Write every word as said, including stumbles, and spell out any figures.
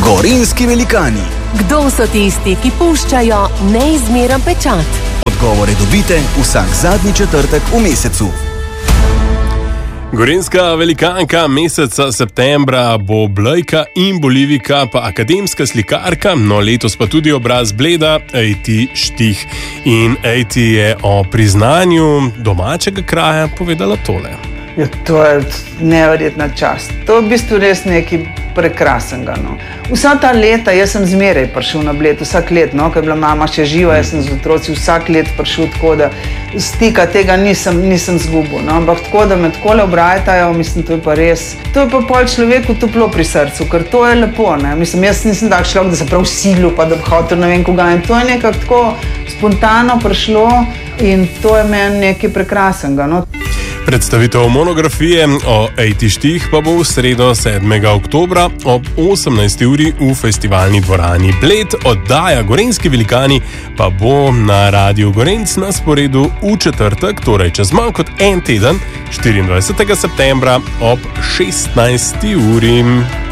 Gorenjski velikani. Kdo so tisti, ki puščajo neizmeren pečat? Odgovore dobite vsak zadnji četrtek v mesecu. Gorenjska velikanka meseca septembra bo Blejka in Bolivika, pa akademska slikarka, no letos pa tudi obraz Bleda, Ejti Štih. In Ejti je o priznanju domačega kraja povedala tole. Ja, to je neverjetna čast. To je v bistvu res nekaj prekrasnega. No. Vsa ta leta, jaz sem zmeraj prišel na Bled, vsak let, no, ko je bila mama še živa, jaz sem z otroci vsak let prišel, tako da stika tega nisem, nisem zgubil. No. Ampak tako, da me takole obrajtajo, mislim, to je pa res, to je pa pol človeku toplo pri srcu, ker to je lepo. Ne. Mislim, jaz nisem tak človek, da se prav silil, pa da bi hotel ne vem koga. In to je nekako tako spontano prišlo in to je meni nekaj prekrasnega. No. Predstavitev monografije o Ejti Štih pa bo v sredo sedmega oktobra ob osemnajsti uri v festivalni dvorani Bled. Oddaja Gorenjski velikani pa bo na Radiu Gorenc na sporedu v četrtek, torej čez manj kot en teden, štiriindvajsetega septembra ob šestnajsti uri.